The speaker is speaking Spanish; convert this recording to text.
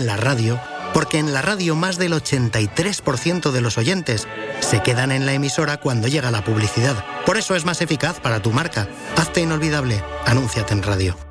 la radio, porque en la radio más del 83% de los oyentes se quedan en la emisora cuando llega la publicidad. Por eso es más eficaz para tu marca. Hazte inolvidable. Anúnciate en radio.